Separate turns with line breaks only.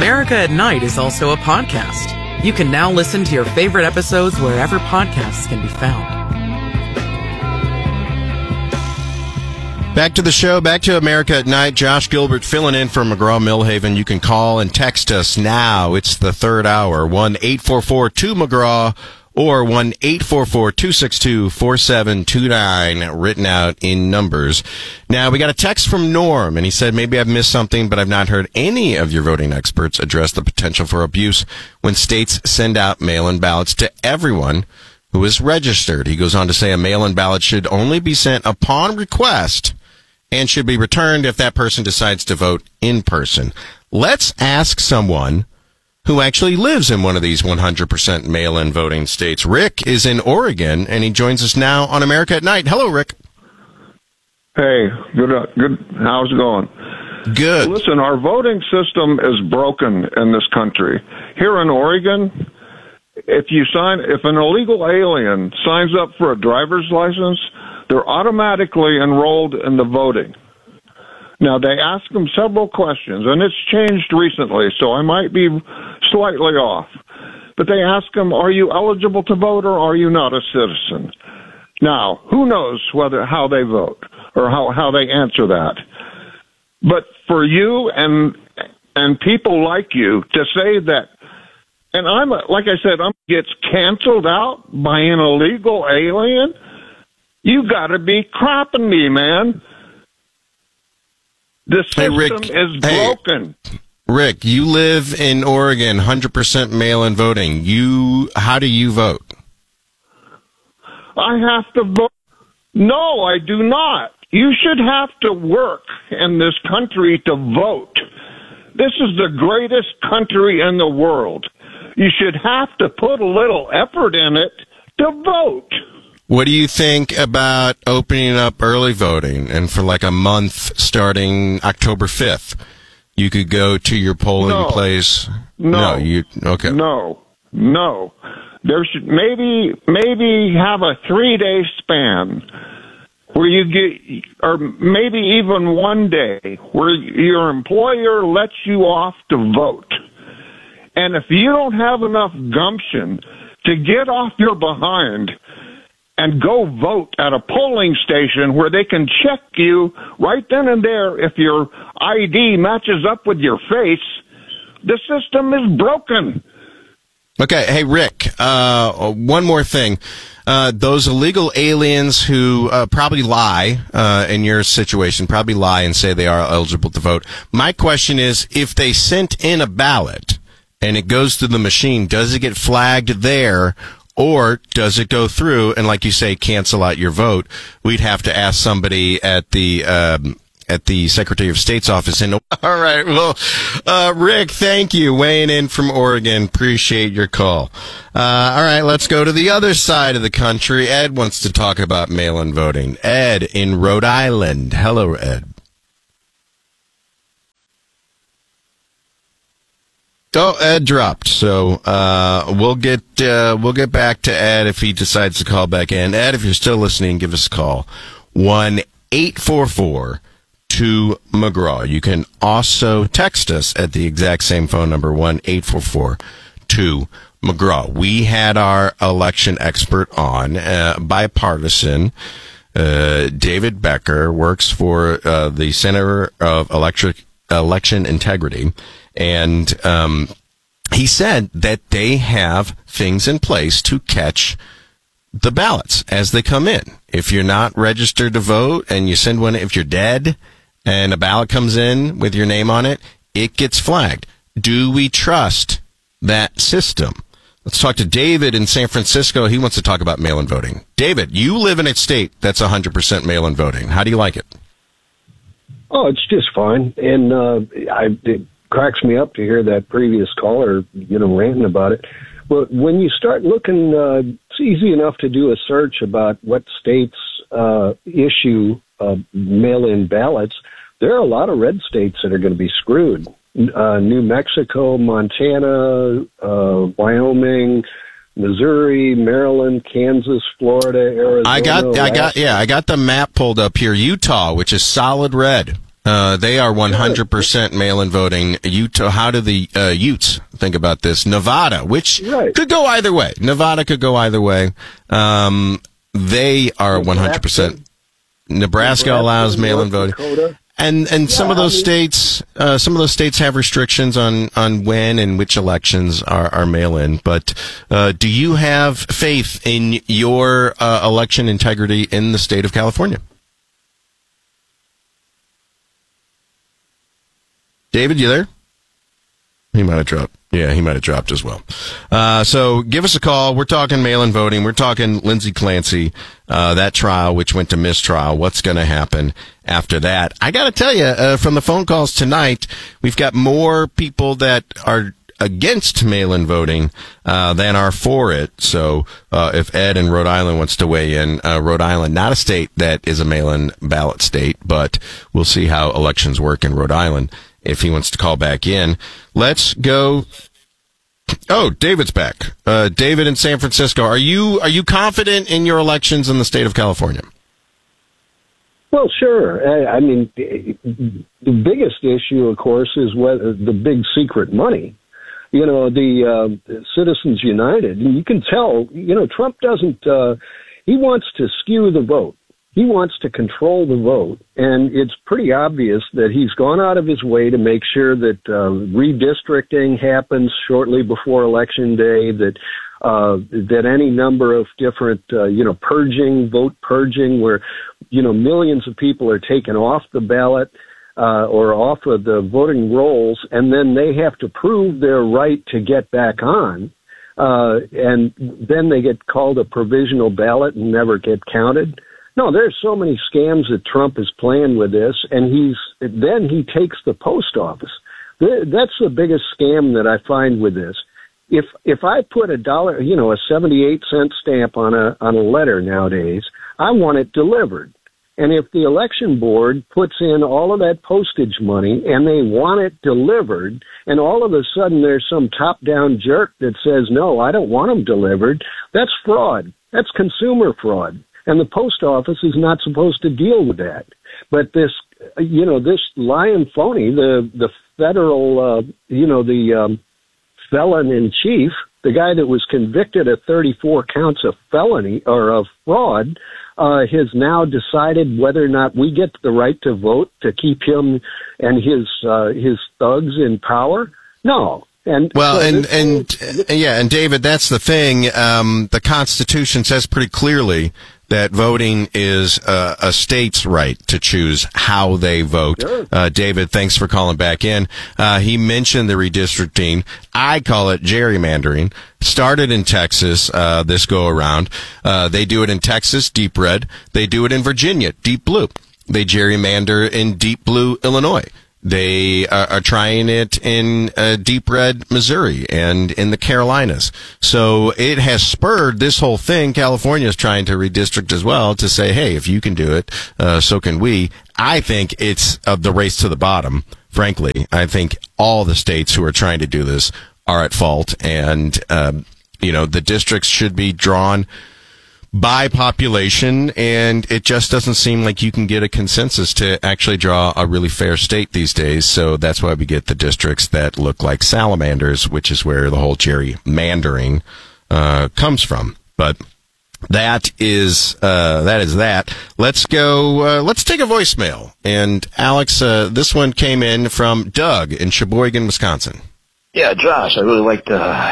America at Night is also a podcast. You can now listen to your favorite episodes wherever podcasts can be found.
Back to the show, back to America at Night. Josh Gilbert filling in for McGraw-Milhaven. You can call and text us now. It's the third hour, 1-844-2-McGraw or 1-844-262-4729, written out in numbers. Now, we got a text from Norm, and he said, maybe I've missed something, but I've not heard any of your voting experts address the potential for abuse when states send out mail-in ballots to everyone who is registered. He goes on to say a mail-in ballot should only be sent upon request and should be returned if that person decides to vote in person. Let's ask someone who actually lives in one of these 100% mail-in voting states. Rick is in Oregon, and he joins us now on America at Night. Hello, Rick.
Hey, good. How's it going?
Good.
Listen, our voting system is broken in this country. Here in Oregon, if an illegal alien signs up for a driver's license, they're automatically enrolled in the voting. Now, they ask them several questions, and it's changed recently, so I might be slightly off. But they ask them, are you eligible to vote or are you not a citizen? Now, who knows how they vote or how they answer that. But for you and people like you to say that, and like I said, gets canceled out by an illegal alien, you got to be crapping me, man. The system is broken.
Rick, you live in Oregon, 100% mail-in voting. How do you vote?
I have to vote. No, I do not. You should have to work in this country to vote. This is the greatest country in the world. You should have to put a little effort in it to vote.
What do you think about opening up early voting and for like a month starting October 5th? You could go to your polling place. Okay.
No. There should maybe have a 3-day span where you get, or maybe even one day where your employer lets you off to vote. And if you don't have enough gumption to get off your behind and go vote at a polling station where they can check you right then and there if your ID matches up with your face, the system is broken.
Okay, hey, Rick, one more thing. Those illegal aliens who probably lie in your situation, probably lie and say they are eligible to vote. My question is, if they sent in a ballot and it goes through the machine, does it get flagged there? Or does it go through and, like you say, cancel out your vote? We'd have to ask somebody at the Secretary of State's office. And all right, well, Rick, thank you, weighing in from Oregon. Appreciate your call. All right, let's go to the other side of the country. Ed wants to talk about mail-in voting. Ed in Rhode Island. Hello, Ed. Oh, Ed dropped. So we'll get back to Ed if he decides to call back in. Ed, if you're still listening, give us a call. 1-844-2-McGraw. You can also text us at the exact same phone number, 1-844-2-McGraw. We had our election expert on, bipartisan. David Becker works for the Center of Election Integrity. And he said that they have things in place to catch the ballots as they come in. If you're not registered to vote and you send one, if you're dead and a ballot comes in with your name on it, it gets flagged. Do we trust that system? Let's talk to David in San Francisco. He wants to talk about mail-in voting. David, you live in a state that's 100% mail-in voting. How do you like it?
Oh, it's just fine. And it cracks me up to hear that previous caller, ranting about it. But when you start looking, it's easy enough to do a search about what states issue mail-in ballots. There are a lot of red states that are going to be screwed. New Mexico, Montana, Wyoming, Missouri, Maryland, Kansas, Florida, Arizona.
I got the map pulled up here. Utah, which is solid red. They are 100% mail-in voting. Utah, how do the Utes think about this? Nevada, which could go either way. Nevada could go either way. They are 100%. Nebraska allows mail-in voting. And some of those states have restrictions on when and which elections are mail-in. But do you have faith in your election integrity in the state of California? David, you there? He might have dropped. Yeah, he might have dropped as well. So give us a call. We're talking mail-in voting. We're talking Lindsey Clancy, that trial, which went to mistrial. What's going to happen after that? I got to tell you, from the phone calls tonight, we've got more people that are against mail-in voting than are for it. So if Ed in Rhode Island wants to weigh in, Rhode Island, not a state that is a mail-in ballot state, but we'll see how elections work in Rhode Island. If he wants to call back in, let's go. Oh, David's back. David in San Francisco. Are you confident in your elections in the state of California?
Well, sure. I mean, the biggest issue, of course, is whether the big secret money. You know, the Citizens United, and you can tell. You know, Trump doesn't. He wants to skew the vote. He wants to control the vote, and it's pretty obvious that he's gone out of his way to make sure that redistricting happens shortly before Election Day, that any number of different, vote purging, where, millions of people are taken off the ballot or off of the voting rolls, and then they have to prove their right to get back on. And then they get called a provisional ballot and never get counted. No, there's so many scams that Trump is playing with this, and then he takes the post office. That's the biggest scam that I find with this. If I put $1, a 78-cent stamp on a letter nowadays, I want it delivered. And if the election board puts in all of that postage money and they want it delivered, and all of a sudden there's some top-down jerk that says, no, I don't want them delivered, that's fraud. That's consumer fraud. And the post office is not supposed to deal with that. But this, this lying phony, the federal, the felon in chief, the guy that was convicted of 34 counts of felony or of fraud, has now decided whether or not we get the right to vote to keep him and his thugs in power. No. And David, that's the thing. The Constitution says pretty clearly that voting is a state's right to choose how they vote. Sure. David, thanks for calling back in. He mentioned the redistricting. I call it gerrymandering. Started in Texas this go around. They do it in Texas, deep red. They do it in Virginia, deep blue. They gerrymander in deep blue Illinois. They are trying it in deep red Missouri and in the Carolinas. So it has spurred this whole thing. California is trying to redistrict as well to say, hey, if you can do it, so can we. I think it's the race to the bottom, frankly. I think all the states who are trying to do this are at fault. And, the districts should be drawn by population, and it just doesn't seem like you can get a consensus to actually draw a really fair state these days. So that's why we get the districts that look like salamanders, which is where the whole gerrymandering comes from. But that is that. Let's go. Let's take a voicemail. And Alex, this one came in from Doug in Sheboygan, Wisconsin.
Yeah, Josh, I really liked